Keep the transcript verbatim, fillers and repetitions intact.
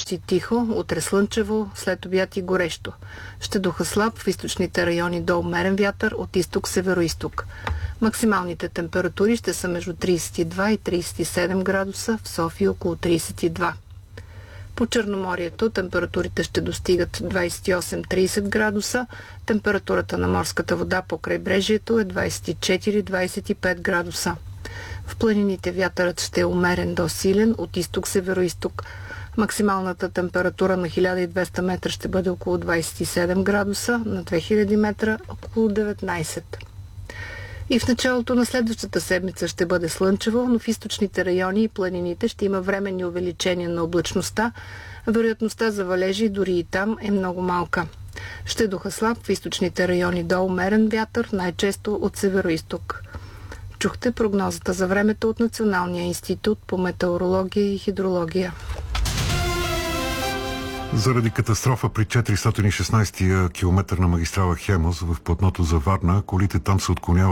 снощи тихо, утре слънчево, след обяд и горещо. Ще духа слаб, в източните райони до умерен вятър, от изток-североизток. Максималните температури ще са между тридесет и два и тридесет и седем градуса, в София около тридесет и два. По Черноморието температурите ще достигат двадесет и осем до тридесет градуса, температурата на морската вода по крайбрежието е двадесет и четири до двадесет и пет градуса. В планините вятърът ще е умерен до силен от изток-североизток. Максималната температура на хиляда и двеста метра ще бъде около двадесет и седем градуса, на две хиляди метра около деветнадесет. И в началото на следващата седмица ще бъде слънчево, но в източните райони и планините ще има временни увеличения на облачността. Вероятността за валежи дори и там е много малка. Ще духа слаб в източните райони до умерен вятър, най-често от североизток. Чухте прогнозата за времето от Националния институт по метеорология и хидрология. Заради катастрофа при четиристотин и шестнадесети километър на магистрала Хемус в платното за Варна, колите там се отклоняват